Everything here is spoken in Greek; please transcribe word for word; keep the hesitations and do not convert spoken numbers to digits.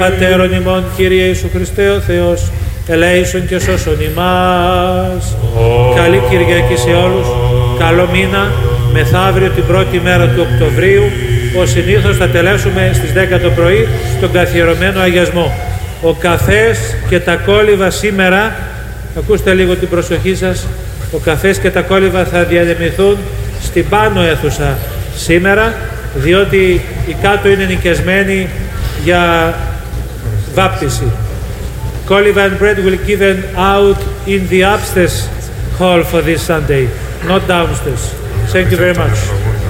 Πατέρων ημών, Κύριε Ιησού Χριστέ ο Θεός, ελέησον και σώσον ημάς. Oh. Καλή Κυριακή σε όλους, καλό μήνα, μεθαύριο την πρώτη μέρα του Οκτωβρίου, ως συνήθως θα τελέσουμε στις δέκα το πρωί στον καθιερωμένο αγιασμό. Ο καφές και τα κόλληβα σήμερα, ακούστε λίγο την προσοχή σας, ο καφές και τα κόλληβα θα διανεμηθούν στην πάνω αίθουσα σήμερα, διότι η κάτω είναι νοικιασμένη για βάπτιση. Koliva and bread will be given out in the upstairs hall for this Sunday, not downstairs. Thank you very much.